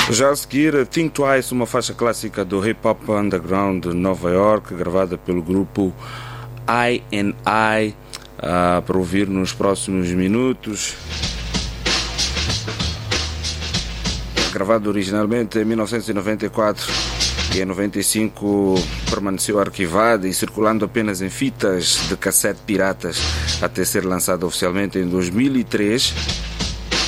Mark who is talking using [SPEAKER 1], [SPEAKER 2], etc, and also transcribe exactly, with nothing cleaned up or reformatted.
[SPEAKER 1] Já a seguir, Think Twice, uma faixa clássica do hip hop underground de Nova York, gravada pelo grupo I and I, uh, para ouvir nos próximos minutos. Gravado originalmente em mil novecentos e noventa e quatro e em noventa e cinco permaneceu arquivado e circulando apenas em fitas de cassete piratas até ser lançado oficialmente em dois mil e três.